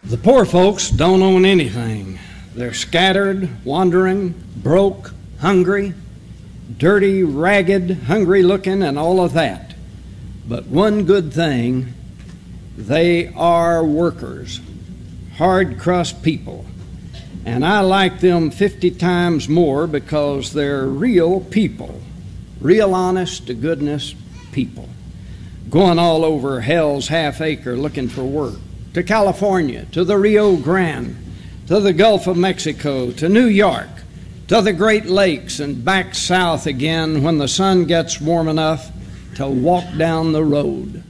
The poor folks don't own anything. They're scattered, wandering, broke, hungry, dirty, ragged, hungry-looking, and all of that. But one good thing, they are workers, hard-crust people. And I like them 50 times more because they're real people, real honest-to-goodness people, going all over hell's half acre looking for work, to California, to the Rio Grande, to the Gulf of Mexico, to New York, to the Great Lakes, and back south again when the sun gets warm enough to walk down the road.